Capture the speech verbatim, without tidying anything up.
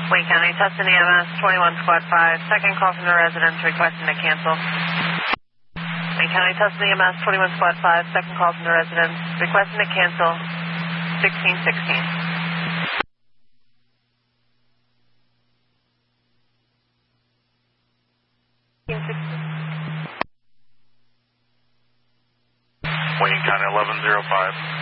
Wayne County, Tustin E M S, twenty-one Squad five, second call from the residents requesting to cancel. Wayne County, Tustin E M S, twenty-one Squad five, second call from the residents requesting to cancel sixteen sixteen. Wayne County, eleven oh five.